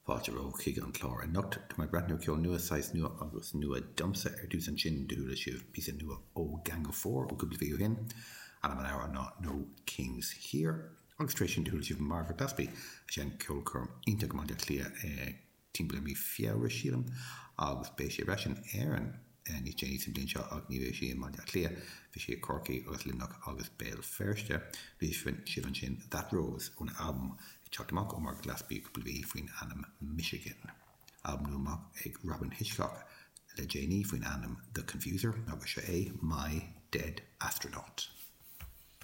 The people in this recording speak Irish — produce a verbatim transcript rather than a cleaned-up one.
fáilte ró chuig an chlár a nocht tá mai brathnú ceol nua sais nua agus nua domsa ar dús an sin dúla siúh bísa nua ó gang of four ó gúbla fiú hin an am an ára ná No Kings Here agus trééis sin dúla siúh Margaret Dasby sin ceol chum ínta go máide clia timppla mí fiabhra sílam agus bé sé reisin éan ní sé ní blin seo ag ní bhéh sé máide clia bhí sé Corcaigh agus Limnach agus Béal Feirste bhí si an sin That Rose ón album teachtamach ó Margaret Dasby go bhí faoin Annam Michigan. Album nuamach ag Robin Hitchcock le Janie faoin Annam The Confuser agus sé é My Dead Astronaut.